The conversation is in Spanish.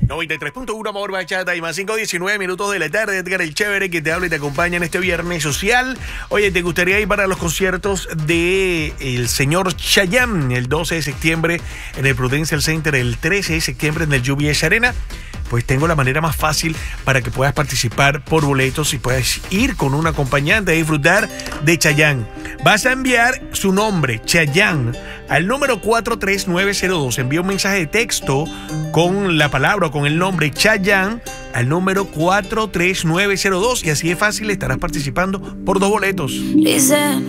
93.1 Amor Bachata y más 5:19 minutos de la tarde. Edgar el Chévere que te habla y te acompaña en este viernes social. Oye, ¿te gustaría ir para los conciertos de el señor Chayanne el 12 de septiembre en el Prudential Center, el 13 de septiembre en el UBS Arena? Pues tengo la manera más fácil para que puedas participar por boletos y puedas ir con un acompañante a disfrutar de Chayanne. Vas a enviar su nombre, Chayanne, al número 43902. Envía un mensaje de texto con la palabra o con el nombre Chayanne al número 43902 y así de fácil estarás participando por 2 boletos.